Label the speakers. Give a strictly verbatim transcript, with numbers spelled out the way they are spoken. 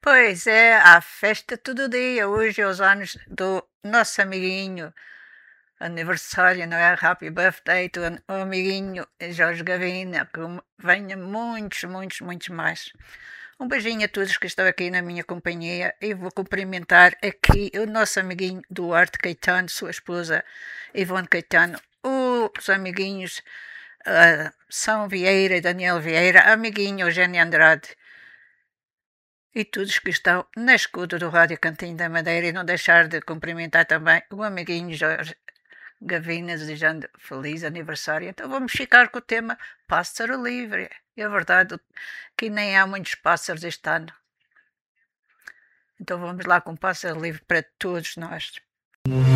Speaker 1: Pois é, há festa todo dia. Hoje é os anos do nosso amiguinho, aniversário, não é? Happy birthday to an- o amiguinho Jorge Gavina, que venha muitos, muitos, muitos mais. Um beijinho a todos que estão aqui na minha companhia e vou cumprimentar aqui o nosso amiguinho Duarte Caetano, sua esposa Ivone Caetano, os amiguinhos ah, São Vieira e Daniel Vieira, amiguinho Eugênio Andrade e todos que estão na escuta do Rádio Cantinho da Madeira e não deixar de cumprimentar também o amiguinho Jorge Gavina, desejando feliz aniversário. Então vamos ficar com o tema Pássaro Livre. É verdade que nem há muitos pássaros este ano. Então vamos lá com Pássaro Livre para todos nós.